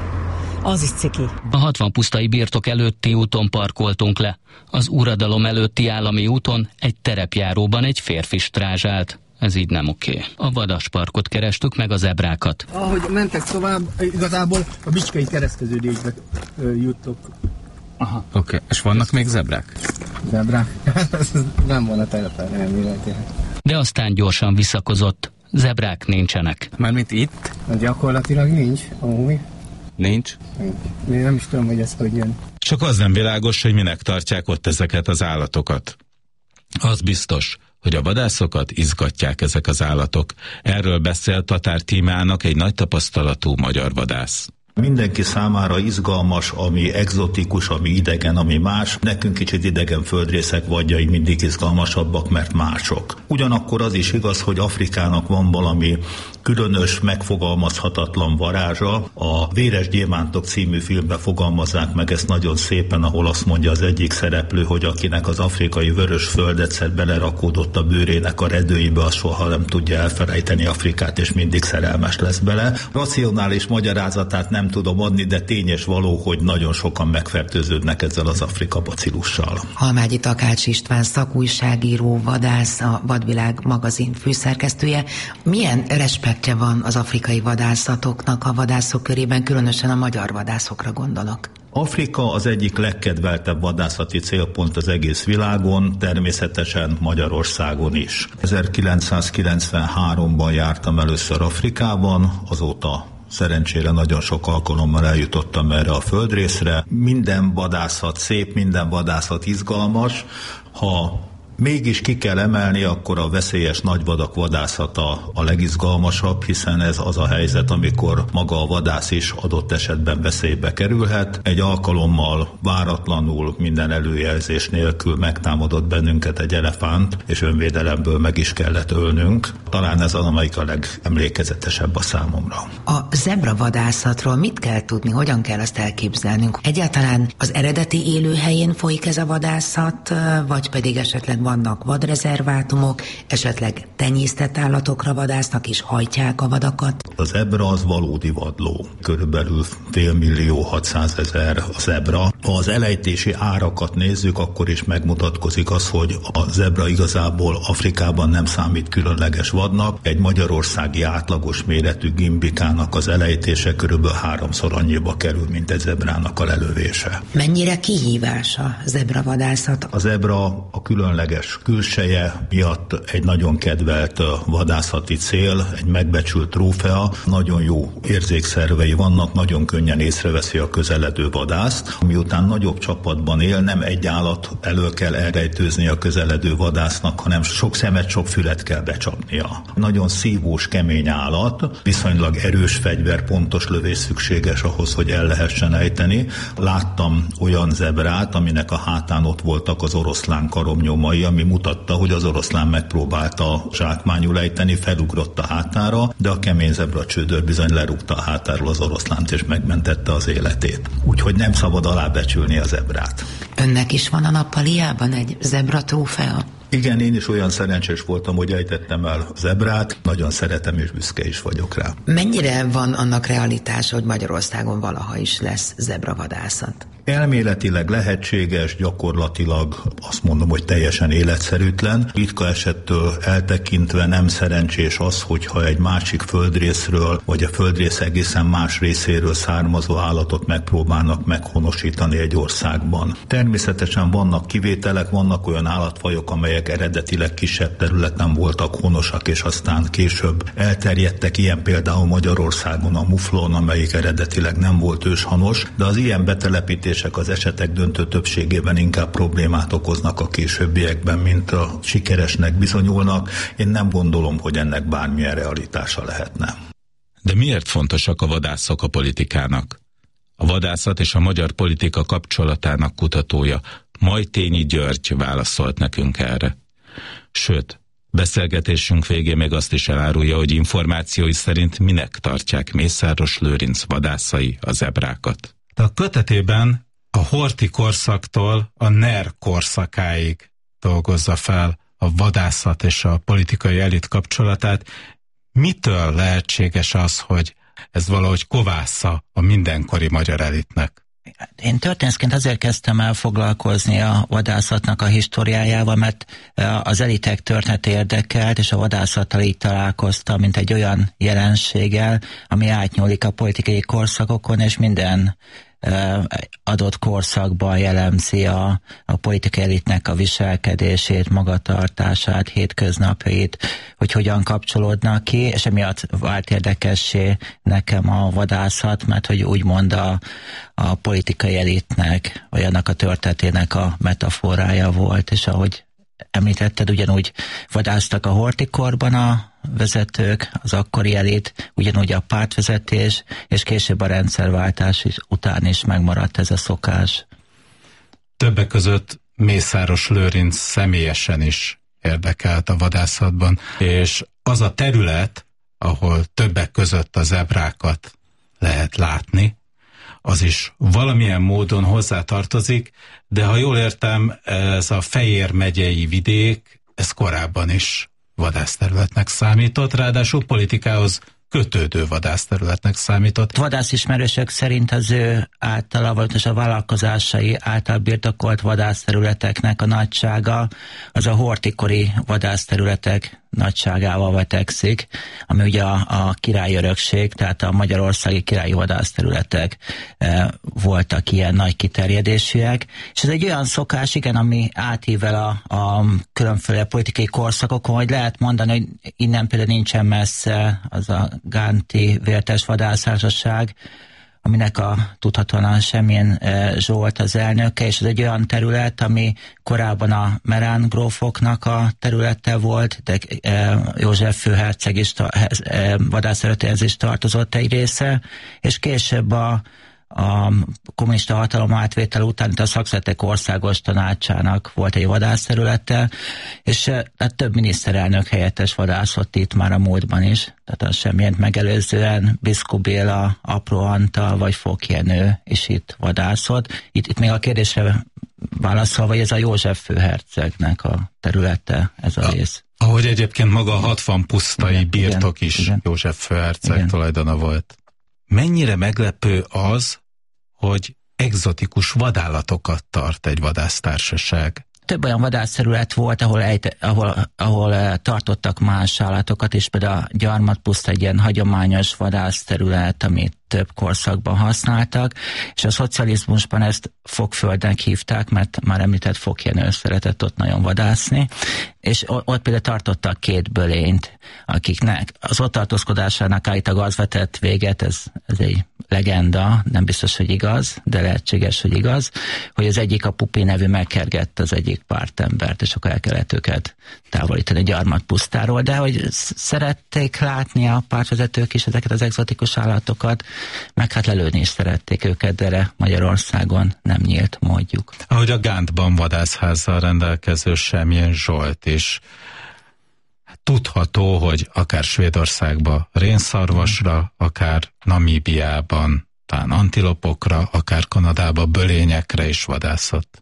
Az is ciki. A 60 pusztai birtok előtti úton parkoltunk le. Az uradalom előtti állami úton egy terepjáróban egy férfi strázsált. Ez így nem oké. A vadasparkot kerestük meg a zebrákat. Ahogy mentek tovább, igazából a Bicskei kereszteződésbe juttok. Aha, oké. És vannak még zebrák? Zebrák? Nem van a telepen, elméletileg. De aztán gyorsan visszakozott. Zebrák nincsenek. Mármint itt? Gyakorlatilag nincs, amúgy. Nincs? Én nem is tudom, hogy ez hogy jön. Csak az nem világos, hogy minek tartják ott ezeket az állatokat. Az biztos, hogy a vadászokat izgatják ezek az állatok. Erről beszél Tatár Tímának egy nagy tapasztalatú magyar vadász. Mindenki számára izgalmas, ami egzotikus, ami idegen, ami más. Nekünk kicsit idegen földrészek vadjai mindig izgalmasabbak, mert mások. Ugyanakkor az is igaz, hogy Afrikának van valami különös, megfogalmazhatatlan varázsa. A Véres Gyémántok című filmben fogalmazzák meg ezt nagyon szépen, ahol azt mondja az egyik szereplő, hogy akinek az afrikai vörös föld egyszer belerakódott a bőrének a redőibe, az soha nem tudja elfelejteni Afrikát, és mindig szerelmes lesz bele. Racionális magyarázatát nem tudom adni, de tény és való, hogy nagyon sokan megfertőződnek ezzel az Afrika bacillussal. Halmágyi Takács István szakújságíró, vadász, a Vadvilág magazin főszerkesztője. Milyen respektje van az afrikai vadászatoknak a vadászok körében, különösen a magyar vadászokra gondolok? Afrika az egyik legkedveltebb vadászati célpont az egész világon, természetesen Magyarországon is. 1993-ban jártam először Afrikában, azóta szerencsére nagyon sok alkalommal eljutottam erre a földrészre. Minden vadászat szép, minden vadászat izgalmas. Ha mégis ki kell emelni, akkor a veszélyes nagyvadak vadászata a legizgalmasabb, hiszen ez az a helyzet, amikor maga a vadász is adott esetben veszélybe kerülhet. Egy alkalommal váratlanul, minden előjelzés nélkül megtámadott bennünket egy elefánt, és önvédelemből meg is kellett ölnünk. Talán ez az, amelyik a legemlékezetesebb a számomra. A zebra vadászatról mit kell tudni, hogyan kell azt elképzelnünk? Egyáltalán az eredeti élőhelyén folyik ez a vadászat, vagy pedig esetleg vannak vadrezervátumok, esetleg tenyésztett állatokra vadásznak és hajtják a vadakat? A zebra az valódi vadló. Körülbelül 1 600 000 a zebra. Ha az elejtési árakat nézzük, akkor is megmutatkozik az, hogy a zebra igazából Afrikában nem számít különleges vadnak. Egy magyarországi átlagos méretű gimbikának az elejtése körülbelül 3-szor annyiba kerül, mint egy zebrának a lelövése. Mennyire kihívás a zebravadászat? A zebra a különleges külseje miatt egy nagyon kedvelt vadászati cél, egy megbecsült trófea, nagyon jó érzékszervei vannak, nagyon könnyen észreveszi a közeledő vadászt. Miután nagyobb csapatban él, nem egy állat elől kell elrejtőzni a közeledő vadásznak, hanem sok szemet, sok fület kell becsapnia. Nagyon szívós, kemény állat, viszonylag erős fegyver, pontos lövés szükséges ahhoz, hogy el lehessen ejteni. Láttam olyan zebrát, aminek a hátán ott voltak az oroszlán karomnyomai, ami mutatta, hogy az oroszlán megpróbálta zsákmányul ejteni, felugrott a hátára, de a kemény zebra csődör bizony lerúgta a hátáról az oroszlánt és megmentette az életét. Úgyhogy nem szabad alábecsülni a zebrát. Önnek is van a nappaliában egy zebra trófea? Igen, én is olyan szerencsés voltam, hogy ejtettem el zebrát, nagyon szeretem és büszke is vagyok rá. Mennyire van annak realitása, hogy Magyarországon valaha is lesz zebravadászat? Elméletileg lehetséges, gyakorlatilag azt mondom, hogy teljesen életszerűtlen. Ritka esettől eltekintve nem szerencsés az, hogyha egy másik földrészről, vagy a földrész egészen más részéről származó állatot megpróbálnak meghonosítani egy országban. Természetesen vannak kivételek, vannak olyan állatfajok, amelyek eredetileg kisebb területen voltak honosak, és aztán később elterjedtek, ilyen például Magyarországon a muflon, amelyik eredetileg nem volt őshonos, de az ilyen betelepítés az esetek döntő többségében inkább problémát okoznak a későbbiekben, mint a sikeresnek bizonyulnak. Én nem gondolom, hogy ennek bármilyen realitása lehetne. De miért fontosak a vadászok a politikának? A vadászat és a magyar politika kapcsolatának kutatója Majtényi György válaszolt nekünk erre. Sőt, beszélgetésünk végén még azt is elárulja, hogy információi szerint minek tartják Mészáros Lőrinc vadászai a zebrákat. A kötetében a Horthy korszaktól a NER korszakáig dolgozza fel a vadászat és a politikai elit kapcsolatát. Mitől lehetséges az, hogy ez valahogy kovásza a mindenkori magyar elitnek? Én történészként azért kezdtem el foglalkozni a vadászatnak a históriájával, mert az elitek története érdekelt, és a vadászattal így találkoztam, mint egy olyan jelenséggel, ami átnyúlik a politikai korszakokon, és minden adott korszakban jellemzi a politikai elitnek a viselkedését, magatartását, hétköznapjait, hogy hogyan kapcsolódnak ki, és emiatt vált érdekessé nekem a vadászat, mert hogy úgymond a politikai elitnek, vagy annak a történetének a metaforája volt, és ahogy említetted, ugyanúgy vadásztak a Horthy korban a vezetők, az akkori elit, ugyanúgy a pártvezetés, és később a rendszerváltás után is megmaradt ez a szokás. Többek között Mészáros Lőrinc személyesen is érdekelt a vadászatban, és az a terület, ahol többek között a zebrákat lehet látni, az is valamilyen módon hozzátartozik, de ha jól értem, ez a Fejér megyei vidék, ez korábban is vadászterületnek számított, ráadásul politikához kötődő vadászterületnek számított. Vadászismerősök szerint az ő általa, vagy a vállalkozásai által birtokolt vadászterületeknek a nagysága az a horthy-kori vadászterületek nagyságával vetekszik, ami ugye a királyi örökség, tehát a magyarországi királyi vadászterületek voltak ilyen nagy kiterjedésűek, és ez egy olyan szokás, igen, ami átível a különféle politikai korszakokon, hogy lehet mondani, hogy innen például nincsen messze az a Gánti Vértes Vadásztársaság, aminek tudhatóan Semjén Zsolt az elnöke, és ez egy olyan terület, ami korábban a Merán grófoknak a területe volt, de József főherceg is vadászterületéhez is tartozott egy része, és később a kommunista hatalom átvétel után itt a Szakszertek Országos Tanácsának volt egy vadászterülete, és tehát több miniszterelnök helyettes vadászott itt már a múltban is, tehát a Semjént megelőzően Biszkó Béla, Apró Antal vagy Fok Jenő is itt vadászott. Itt még a kérdésre válaszolva, hogy ez a József főhercegnek a területe, ez a rész. Ahogy egyébként maga a 60 pusztai birtok is József főherceg tulajdona volt. Mennyire meglepő az, hogy egzotikus vadállatokat tart egy vadásztársaság. Több olyan vadászterület volt, ahol tartottak más állatokat, és például a gyarmatpuszt egy ilyen hagyományos vadászterület, amit több korszakban használtak, és a szocializmusban ezt fogföldnek hívták, mert már említett Fokjenő szeretett ott nagyon vadászni, és ott például tartottak 2 bölényt, akiknek az ott tartózkodásának állítólag az vetett véget, ez egy legenda, nem biztos, hogy igaz, de lehetséges, hogy igaz, hogy az egyik, a Pupi nevű megkergett az egyik pártembert, és akkor el kellett őket távolítani a gyarmatpusztáról, de hogy szerették látni a pártvezetők is ezeket az egzotikus állatokat, meg hát lelőni is szerették őket, de erre Magyarországon nem nyílt módjuk. Ahogy a Gántban vadászházzal rendelkező Semjén Zsolt is tudható, hogy akár Svédországban rénszarvasra, akár Namíbiában talán antilopokra, akár Kanadában bölényekre is vadászott.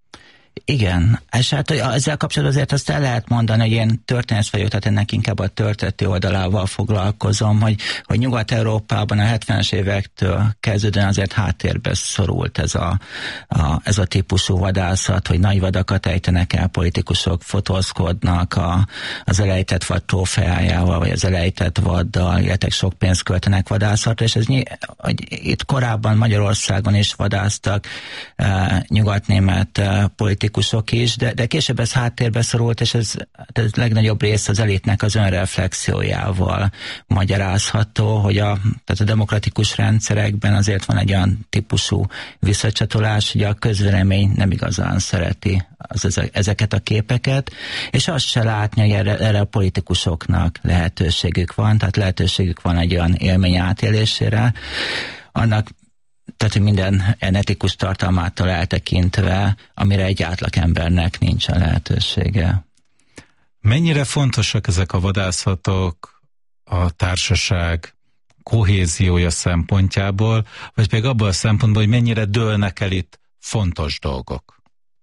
Igen, és hát ezzel kapcsolatban azért azt el lehet mondani, hogy én történész vagyok, tehát ennek inkább a történeti oldalával foglalkozom, hogy Nyugat-Európában a 70-es évektől kezdődően azért háttérbe szorult ez a típusú vadászat, hogy nagy vadakat ejtenek el, politikusok fotózkodnak az elejtett vad trófeájával, vagy az elejtett vaddal, illetve sok pénzt költenek vadászatra, és itt korábban Magyarországon is vadáztak nyugatnémet politikusok is, de később ez háttérbe szorult, és ez legnagyobb rész az elitnek az önreflexiójával magyarázható, hogy tehát a demokratikus rendszerekben azért van egy olyan típusú visszacsatolás, hogy a közvélemény nem igazán szereti ezeket a képeket, és azt se látni, hogy erre a politikusoknak lehetőségük van, tehát lehetőségük van egy olyan élmény átélésére, annak tehát, hogy minden etikus tartalmától eltekintve, amire egy átlagembernek nincsen lehetősége. Mennyire fontosak ezek a vadászatok a társaság kohéziója szempontjából, vagy pedig abban a szempontból, hogy mennyire dőlnek el itt fontos dolgok?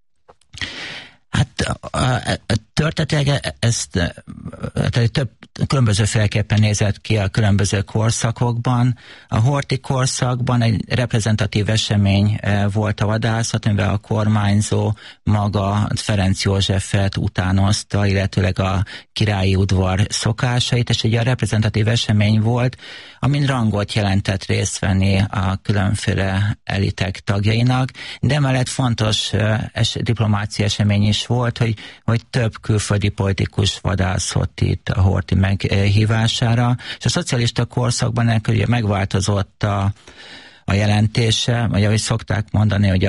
Hát történetileg ezt több különbözőféleképpen nézett ki a különböző korszakokban. A horthy korszakban egy reprezentatív esemény volt a vadászat, mivel a kormányzó maga Ferenc Józsefet utánozta, illetőleg a királyi udvar szokásait, és egy a reprezentatív esemény volt, amin rangot jelentett részt venni a különféle elitek tagjainak, de emellett fontos diplomáciai esemény is volt, hogy több külföldi politikus vadászott itt a horthy meghívására, és a szocialista korszakban ugye megváltozott a jelentése, vagy ahogy szokták mondani, hogy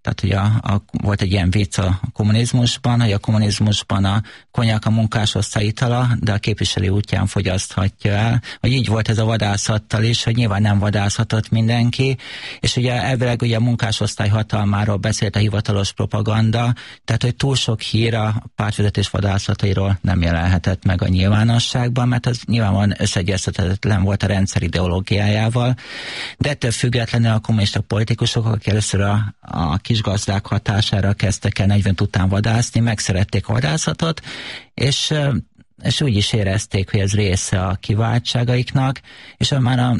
volt egy ilyen vicc a kommunizmusban, hogy a kommunizmusban a konyak a munkásosztály itala, de a képviselő útján fogyaszthatja el. Hogy így volt ez a vadászattal is, hogy nyilván nem vadászhatott mindenki, és ugye elvileg ugye a munkásosztály hatalmáról beszélt a hivatalos propaganda, tehát hogy túl sok hír a pártvezetés vadászatairól nem jelenhetett meg a nyilvánosságban, mert az nyilvánvalóan összeegyeztethetetlen volt a rendszer ideológiájával, de ettől függetlenül a kommunista politikusok, akik először a kisgazdák hatására kezdtek el 40 után vadászni, megszerették a vadászatot, és úgy is érezték, hogy ez része a kiváltságaiknak, és már a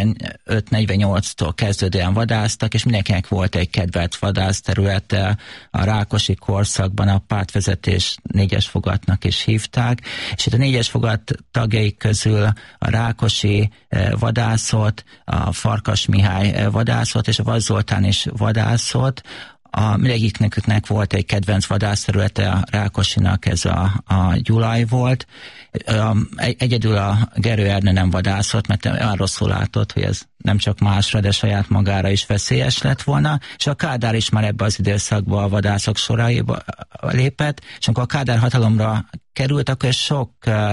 45-48-tól kezdődően vadásztak, és mindenkinek volt egy kedvelt vadászterülete. A rákosi korszakban a pártvezetés 4-es fogatnak is hívták, és itt a 4-es fogat tagjai közül a Rákosi vadászott, a Farkas Mihály vadászott, és a Vas Zoltán is vadászott. Mindegyiknek volt egy kedvenc vadászterülete, a Rákosinak ez a Gyulaj volt. Egyedül a Gerő Ernő nem vadászott, mert olyan rosszul látott, hogy ez nem csak másra, de saját magára is veszélyes lett volna, és a Kádár is már ebbe az időszakban a vadászok sorába lépett, és amikor a Kádár hatalomra került, akkor sok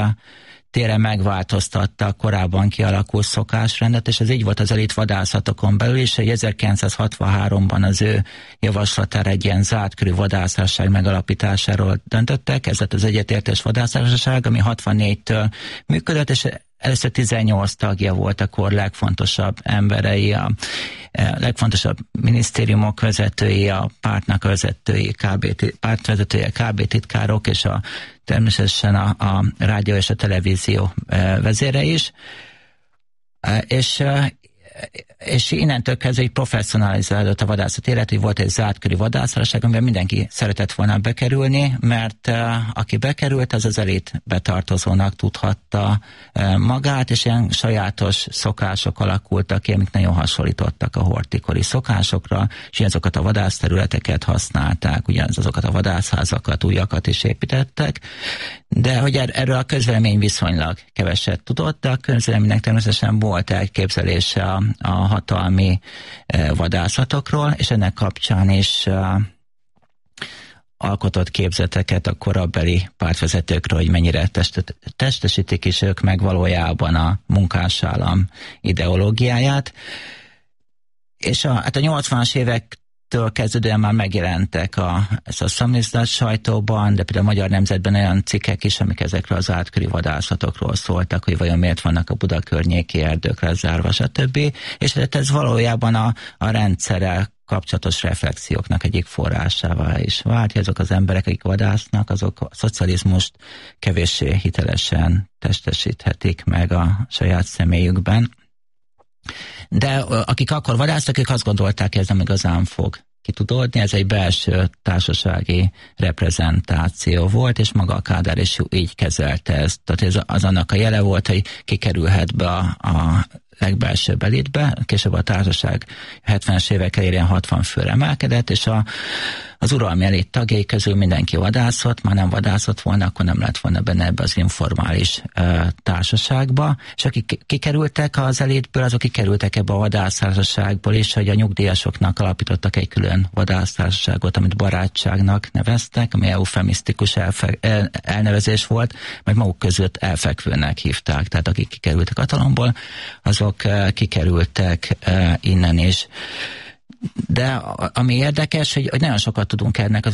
téren megváltoztatta a korábban kialakult szokásrendet, és ez így volt az elit vadászatokon belül is, hogy 1963-ban az ő javaslatára egy ilyen zártkörű vadásztársaság megalapításáról döntöttek. Ez lett az egyetértés vadásztársaság, ami 64-től működött, és először 18 tagja volt a kor legfontosabb emberei, a legfontosabb minisztériumok vezetői, a pártnak vezetői, pártvezetője, KB titkárok, és természetesen a rádió és a televízió vezére is. És és innentől kezdve így professzionalizálódott a vadászat élet, hogy volt egy zárt körű vadászárság, amiben mindenki szeretett volna bekerülni, mert aki bekerült, az elit betartozónak tudhatta magát, és ilyen sajátos szokások alakultak ki, amik nagyon hasonlítottak a hortikori szokásokra, és azokat a vadászterületeket használták, ugyanazokat a vadászházakat, újakat is építettek, de hogy erről a közvélemény viszonylag keveset tudott, de a közvéleménynek természetesen volt elképzelése a hatalmi vadászatokról, és ennek kapcsán is alkotott képzeteket a korabeli pártvezetőkről, hogy mennyire testesítik is ők meg valójában a munkásállam ideológiáját. És a 80-as évektől kezdődően már megjelentek ez a szamizdat sajtóban, de például a Magyar Nemzetben olyan cikkek is, amik ezekről az átköri vadászatokról szóltak, hogy vajon miért vannak a Buda környéki erdőkre zárva, stb. És ez valójában a rendszerrel kapcsolatos reflexióknak egyik forrásává is vált, hogy azok az emberek, akik vadásznak, azok a szocializmust kevéssé hitelesen testesíthetik meg a saját személyükben. De akik akkor vadásztak, ők azt gondolták, hogy ez nem igazán fog kitudódni, ez egy belső társasági reprezentáció volt, és maga a Kádár is így kezelte ezt. Tehát ez az annak a jele volt, hogy kikerülhet be a legbelsőbb elitbe, később a társaság 70-es évek elérén 60 főre emelkedett, és az uralmi elit tagjai közül mindenki vadászott, már nem vadászott volna, akkor nem lett volna benne ebbe az informális társaságba, és akik kikerültek az elitből, azok kikerültek ebbe a vadásztársaságból is, hogy a nyugdíjasoknak alapítottak egy külön vadásztársaságot, amit barátságnak neveztek, ami eufemisztikus elnevezés volt, majd maguk között elfekvőnek hívták, tehát akik kikerültek hatalomból, azok kikerültek innen is. De ami érdekes, hogy nagyon sokat tudunk ennek az